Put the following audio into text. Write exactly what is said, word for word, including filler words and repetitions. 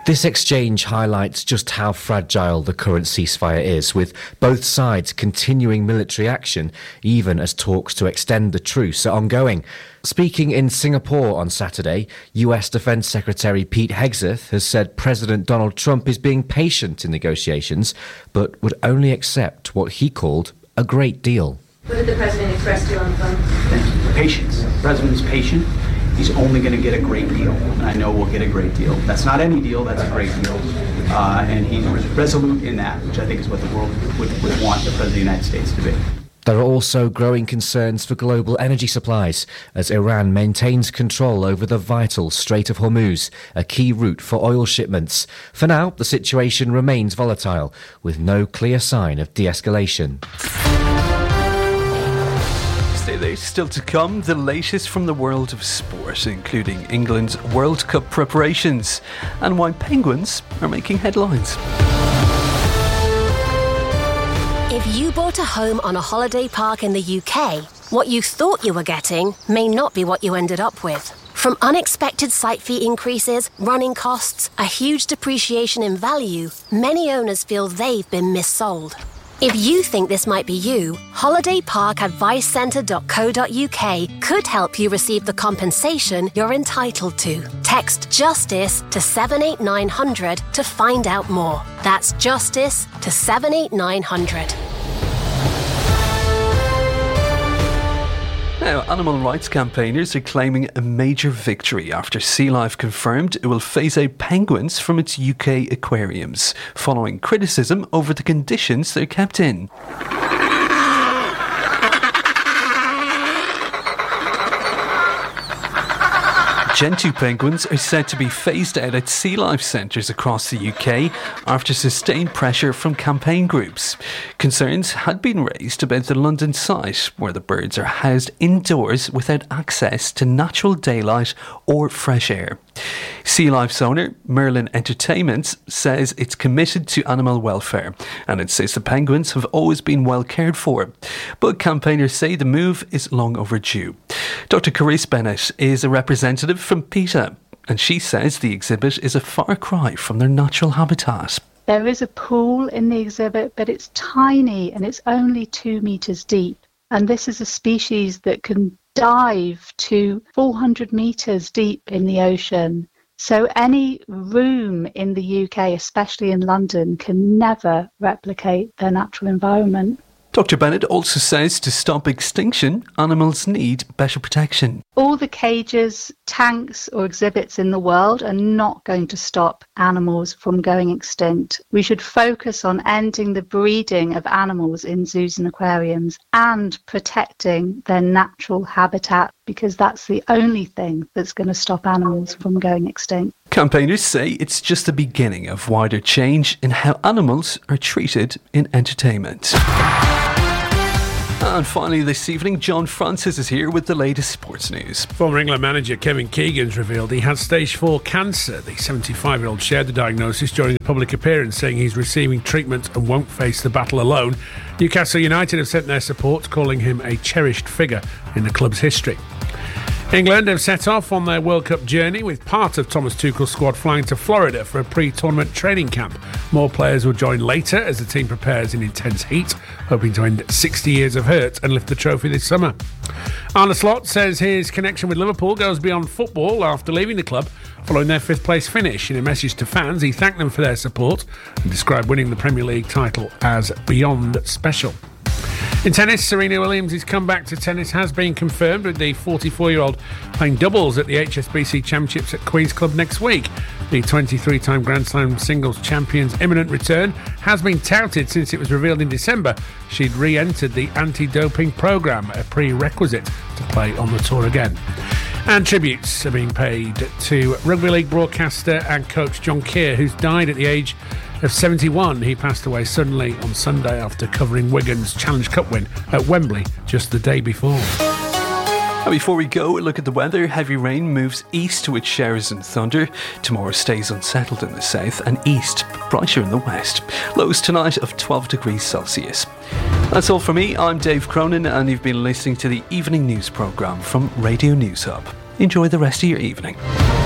This exchange highlights just how fragile the current ceasefire is, with both sides continuing military action, even as talks to extend the truce are ongoing. Speaking in Singapore on Saturday, U S Defence Secretary Pete Hegseth has said President Donald Trump is being patient in negotiations, but would only accept what he called a great deal. What did the President express to you on the phone? Patience. The President is patient. He's only going to get a great deal, and I know we'll get a great deal. That's not any deal, that's a great deal. Uh, and he's resolute in that, which I think is what the world would, would want the President of the United States to be. There are also growing concerns for global energy supplies as Iran maintains control over the vital Strait of Hormuz, a key route for oil shipments. For now, the situation remains volatile, with no clear sign of de-escalation. There's still to come the latest from the world of sport, including England's World Cup preparations and why penguins are making headlines. If you bought a home on a holiday park in the U K, what you thought you were getting may not be what you ended up with. From unexpected site fee increases, running costs, a huge depreciation in value, many owners feel they've been missold. If you think this might be you, holiday park advice centre dot co dot uk could help you receive the compensation you're entitled to. Text JUSTICE to seven eight nine hundred to find out more. That's JUSTICE to seven eight nine hundred. Now, animal rights campaigners are claiming a major victory after Sea Life confirmed it will phase out penguins from its U K aquariums, following criticism over the conditions they're kept in. Gentoo penguins are said to be phased out at Sea Life centres across the U K after sustained pressure from campaign groups. Concerns had been raised about the London site, where the birds are housed indoors without access to natural daylight or fresh air. Sea Life's owner, Merlin Entertainments, says it's committed to animal welfare, and it says the penguins have always been well cared for. But campaigners say the move is long overdue. Doctor Carice Bennett is a representative from PETA, and she says the exhibit is a far cry from their natural habitat. There is a pool in the exhibit, but it's tiny and it's only two metres deep. And this is a species that can dive to four hundred metres deep in the ocean. So any room in the U K, especially in London, can never replicate their natural environment. Doctor Bennett also says to stop extinction, animals need better protection. All the cages, tanks or exhibits in the world are not going to stop animals from going extinct. We should focus on ending the breeding of animals in zoos and aquariums and protecting their natural habitat, because that's the only thing that's going to stop animals from going extinct. Campaigners say it's just the beginning of wider change in how animals are treated in entertainment. And finally this evening, John Francis is here with the latest sports news. Former England manager Kevin Keegan's revealed he has stage four cancer. The seventy-five-year-old shared the diagnosis during a public appearance, saying he's receiving treatment and won't face the battle alone. Newcastle United have sent their support, calling him a cherished figure in the club's history. England have set off on their World Cup journey, with part of Thomas Tuchel's squad flying to Florida for a pre-tournament training camp. More players will join later as the team prepares in intense heat, hoping to end sixty years of hurt and lift the trophy this summer. Arne Slot says his connection with Liverpool goes beyond football after leaving the club following their fifth place finish. In a message to fans, he thanked them for their support and described winning the Premier League title as beyond special. In tennis, Serena Williams' comeback to tennis has been confirmed, with the forty-four-year-old playing doubles at the H S B C Championships at Queen's Club next week. The twenty-three-time Grand Slam singles champion's imminent return has been touted since it was revealed in December she'd re-entered the anti-doping programme, a prerequisite to play on the tour again. And tributes are being paid to rugby league broadcaster and coach John Keir, who's died at the age of seventy-one. He passed away suddenly on Sunday after covering Wigan's Challenge Cup win at Wembley just the day before. And before we go, a look at the weather. Heavy rain moves east with showers and thunder. Tomorrow stays unsettled in the south and east, brighter in the west. Lows tonight of twelve degrees Celsius. That's all from me. I'm Dave Cronin, and you've been listening to the evening news programme from Radio News Hub. Enjoy the rest of your evening.